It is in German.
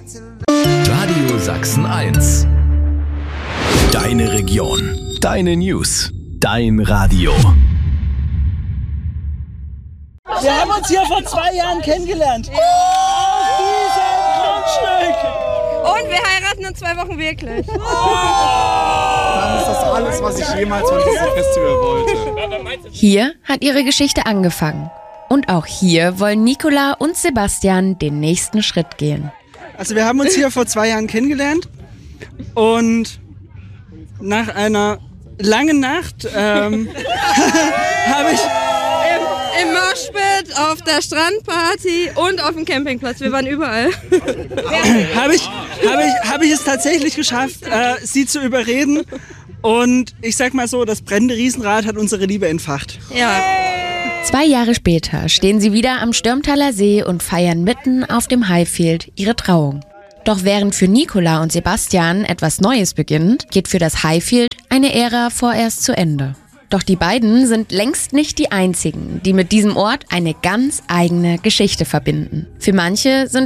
Radio Sachsen 1. Deine Region. Deine News. Dein Radio. Wir haben uns hier vor 2 Jahren kennengelernt. Auf diesem Grundstück. Und wir heiraten in 2 Wochen wirklich. Dann ist das alles, was ich jemals von diesem Festival wollte. Hier hat ihre Geschichte angefangen. Und auch hier wollen Nicola und Sebastian den nächsten Schritt gehen. Also wir haben uns hier vor 2 Jahren kennengelernt und nach einer langen Nacht habe ich Im Moshpit, auf der Strandparty und auf dem Campingplatz. Wir waren überall. habe ich es tatsächlich geschafft, sie zu überreden. Und ich sag mal so, das brennende Riesenrad hat unsere Liebe entfacht. Ja. 2 Jahre später stehen sie wieder am Stürmtaler See und feiern mitten auf dem Highfield ihre Trauung. Doch während für Nicola und Sebastian etwas Neues beginnt, geht für das Highfield eine Ära vorerst zu Ende. Doch die beiden sind längst nicht die einzigen, die mit diesem Ort eine ganz eigene Geschichte verbinden. Für manche sind